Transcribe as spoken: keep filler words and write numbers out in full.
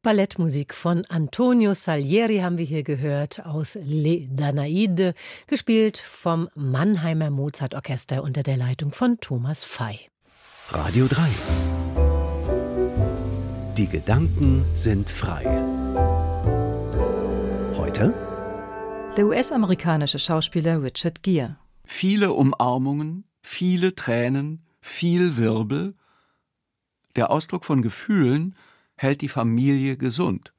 Ballettmusik von Antonio Salieri haben wir hier gehört aus Les Danaïdes, gespielt vom Mannheimer Mozartorchester unter der Leitung von Thomas Fey. Radio drei. Die Gedanken sind frei. Heute der U S-amerikanische Schauspieler Richard Gere. Viele Umarmungen, viele Tränen, viel Wirbel. Der Ausdruck von Gefühlen hält die Familie gesund.